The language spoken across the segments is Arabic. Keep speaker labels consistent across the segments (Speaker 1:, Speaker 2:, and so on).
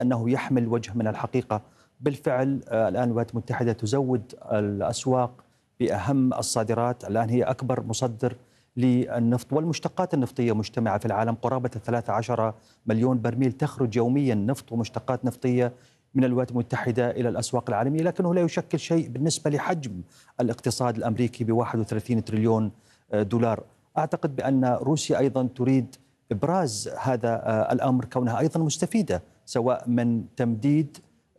Speaker 1: أنه يحمل وجه من الحقيقة. بالفعل الآن الولايات المتحدة تزود الأسواق بأهم الصادرات. الآن هي أكبر مصدر للنفط والمشتقات النفطية مجتمعة في العالم، قرابة 13 مليون برميل تخرج يوميا نفط ومشتقات نفطية من الولايات المتحدة إلى الأسواق العالمية، لكنه لا يشكل شيء بالنسبة لحجم الاقتصاد الأمريكي ب 31 تريليون دولار. أعتقد بأن روسيا أيضا تريد إبراز هذا الأمر كونها أيضا مستفيدة، سواء من تمديد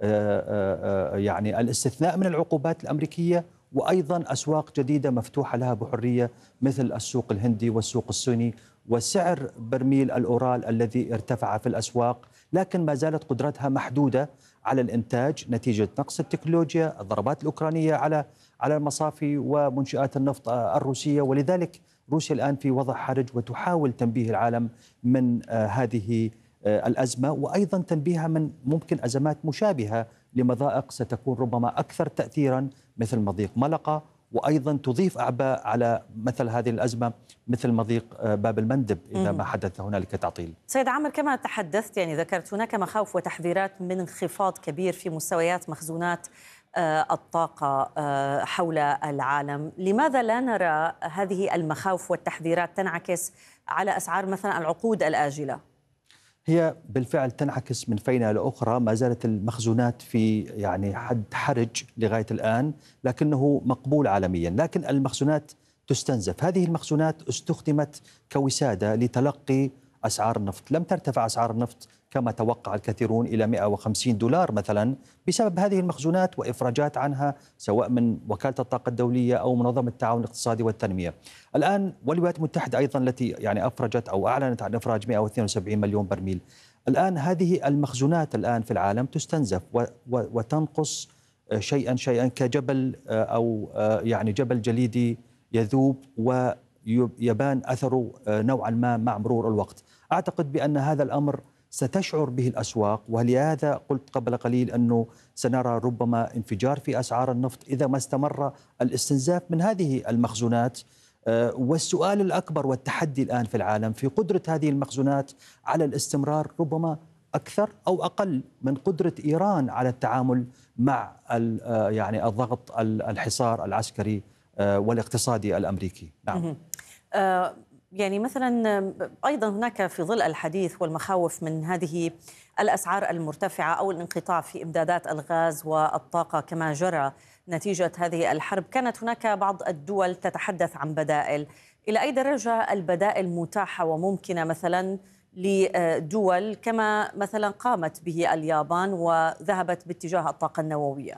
Speaker 1: يعني الاستثناء من العقوبات الأمريكية، وأيضا أسواق جديدة مفتوحة لها بحرية مثل السوق الهندي والسوق الصيني، وسعر برميل الأورال الذي ارتفع في الأسواق، لكن ما زالت قدرتها محدودة على الإنتاج نتيجة نقص التكنولوجيا، الضربات الأوكرانية على المصافي ومنشآت النفط الروسية. ولذلك روسيا الآن في وضع حرج وتحاول تنبيه العالم من هذه الأزمة، وأيضا تنبيهها من ممكن أزمات مشابهة لمضائق ستكون ربما أكثر تأثيرا مثل مضيق ملقا، وأيضا تضيف أعباء على مثل هذه الأزمة مثل مضيق باب المندب إذا ما حدث هنالك تعطيل.
Speaker 2: سيد عامر، كما تحدثت ذكرت هناك مخاوف وتحذيرات من انخفاض كبير في مستويات مخزونات الطاقة حول العالم. لماذا لا نرى هذه المخاوف والتحذيرات تنعكس على أسعار مثلا العقود الآجلة؟
Speaker 1: هي بالفعل تنعكس من فينة لأخرى. ما زالت المخزونات في حد حرج لغاية الآن، لكنه مقبول عالميا، لكن المخزونات تستنزف. هذه المخزونات استخدمت كوسادة لتلقي أسعار النفط. لم ترتفع أسعار النفط كما توقع الكثيرون إلى 150 دولار مثلا بسبب هذه المخزونات وإفراجات عنها سواء من وكالة الطاقة الدولية أو منظمة التعاون الاقتصادي والتنمية. الآن والولايات المتحدة أيضا التي أفرجت أو أعلنت عن إفراج 172 مليون برميل. الآن هذه المخزونات الآن في العالم تستنزف وتنقص شيئا شيئا كجبل أو جبل جليدي يذوب ويبان أثره نوعا ما مع مرور الوقت. أعتقد بأن هذا الأمر ستشعر به الأسواق، ولهذا قلت قبل قليل أنه سنرى ربما انفجار في أسعار النفط إذا ما استمر الاستنزاف من هذه المخزونات. والسؤال الأكبر والتحدي الآن في العالم في قدرة هذه المخزونات على الاستمرار، ربما أكثر أو أقل من قدرة إيران على التعامل مع الضغط الحصار العسكري والاقتصادي الأمريكي. نعم.
Speaker 2: مثلا أيضا هناك في ظل الحديث والمخاوف من هذه الأسعار المرتفعة أو الانقطاع في إمدادات الغاز والطاقة كما جرى نتيجة هذه الحرب، كانت هناك بعض الدول تتحدث عن بدائل. إلى أي درجة البدائل متاحة وممكنة مثلا لدول كما مثلا قامت به اليابان وذهبت باتجاه الطاقة النووية؟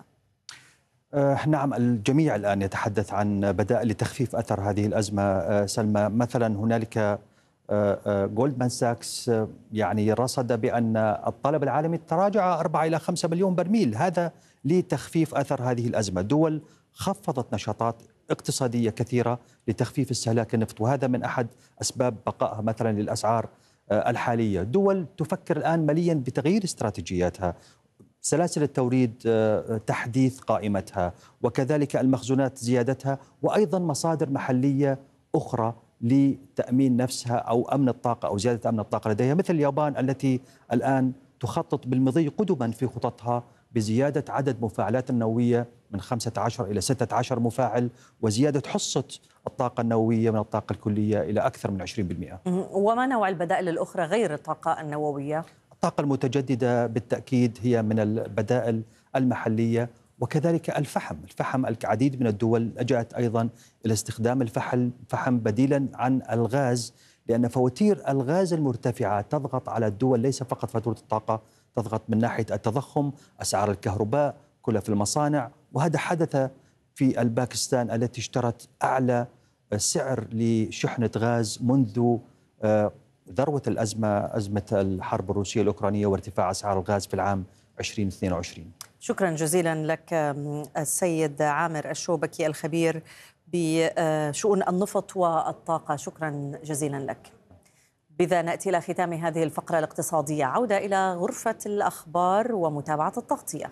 Speaker 1: نعم، الجميع الآن يتحدث عن بدائل لتخفيف أثر هذه الأزمة. سلمى، مثلا هنالك جولدمان ساكس رصد بأن الطلب العالمي تراجع 4 إلى 5 مليون برميل، هذا لتخفيف أثر هذه الأزمة. دول خفضت نشاطات اقتصادية كثيرة لتخفيف استهلاك النفط، وهذا من أحد أسباب بقائها مثلا للأسعار الحالية. دول تفكر الآن مليا بتغيير استراتيجياتها، سلاسل التوريد تحديث قائمتها، وكذلك المخزونات زيادتها، وأيضا مصادر محلية أخرى لتأمين نفسها أو أمن الطاقة أو زيادة أمن الطاقة لديها، مثل اليابان التي الآن تخطط بالمضي قدما في خططها بزيادة عدد مفاعلات النووية من 15 إلى 16 مفاعل، وزيادة حصة الطاقة النووية من الطاقة الكلية إلى أكثر من 20%.
Speaker 2: وما نوع البدائل الأخرى غير الطاقة النووية؟
Speaker 1: الطاقة المتجددة بالتأكيد هي من البدائل المحلية، وكذلك الفحم العديد من الدول لجأت أيضا إلى استخدام الفحم بديلا عن الغاز، لأن فواتير الغاز المرتفعة تضغط على الدول، ليس فقط فاتورة الطاقة، تضغط من ناحية التضخم، أسعار الكهرباء كلها في المصانع. وهذا حدث في الباكستان التي اشترت أعلى سعر لشحنة غاز منذ ذروة أزمة الحرب الروسية الأوكرانية وارتفاع أسعار الغاز في العام 2022.
Speaker 2: شكرا جزيلا لك السيد عامر الشوبكي الخبير بشؤون النفط والطاقة، شكرا جزيلا لك. بذا نأتي إلى ختام هذه الفقرة الاقتصادية، عودة إلى غرفة الأخبار ومتابعة التغطية.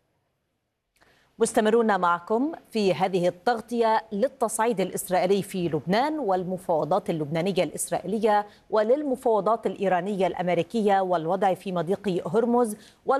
Speaker 3: مستمرون معكم في هذه التغطية للتصعيد الإسرائيلي في لبنان والمفاوضات اللبنانية الإسرائيلية وللمفاوضات الإيرانية الأمريكية والوضع في مضيق هرمز